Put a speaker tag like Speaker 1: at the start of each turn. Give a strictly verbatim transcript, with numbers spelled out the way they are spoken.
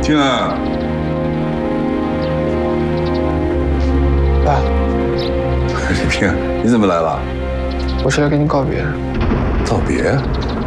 Speaker 1: 静儿，
Speaker 2: 爸，
Speaker 1: 李平，你怎么来了？
Speaker 2: 我是来跟你告别。
Speaker 1: 告别？